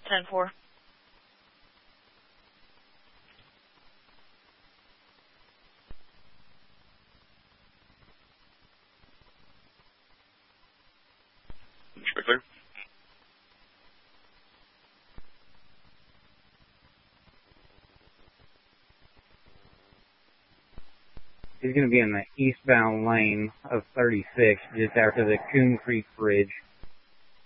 10-4. Clear. He's going to be in the eastbound lane of 36, just after the Coon Creek Bridge.